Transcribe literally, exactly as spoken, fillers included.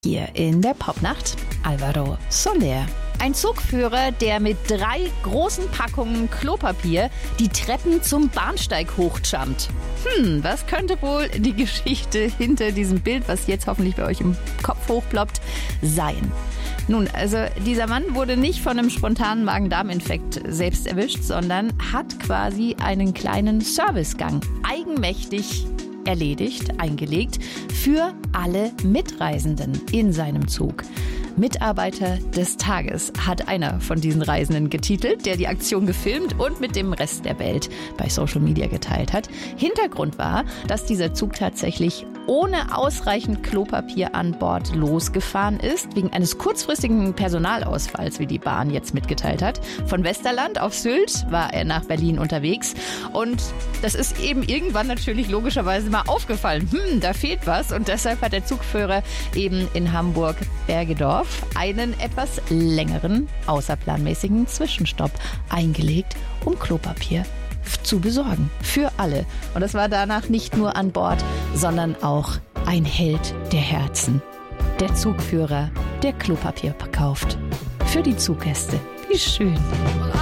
Hier in der Popnacht Alvaro Soler. Ein Zugführer, der mit drei großen Packungen Klopapier die Treppen zum Bahnsteig hochjumpt. Hm, was könnte wohl die Geschichte hinter diesem Bild, was jetzt hoffentlich bei euch im Kopf hochploppt, sein? Nun, also dieser Mann wurde nicht von einem spontanen Magen-Darm-Infekt selbst erwischt, sondern hat quasi einen kleinen Servicegang eigenmächtig erledigt, eingelegt für alle Mitreisenden in seinem Zug. Mitarbeiter des Tages hat einer von diesen Reisenden getitelt, der die Aktion gefilmt und mit dem Rest der Welt bei Social Media geteilt hat. Hintergrund war, dass dieser Zug tatsächlich ohne ausreichend Klopapier an Bord losgefahren ist, wegen eines kurzfristigen Personalausfalls, wie die Bahn jetzt mitgeteilt hat. Von Westerland auf Sylt war er nach Berlin unterwegs und das ist eben irgendwann natürlich logischerweise mal aufgefallen. Hm, da fehlt was und deshalb hat der Zugführer eben in Hamburg-Bergedorf einen etwas längeren, außerplanmäßigen Zwischenstopp eingelegt, um Klopapier zu besorgen. Für alle. Und das war danach nicht nur an Bord, sondern auch ein Held der Herzen. Der Zugführer, der Klopapier verkauft. Für die Zuggäste. Wie schön.